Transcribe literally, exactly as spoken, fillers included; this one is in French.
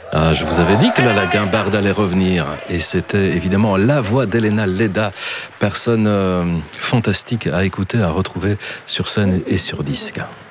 Ah, je vous avais dit que la guimbarde allait revenir. Et c'était évidemment la voix d'Elena Leda, personne euh, fantastique à écouter, à retrouver sur scène et sur disque.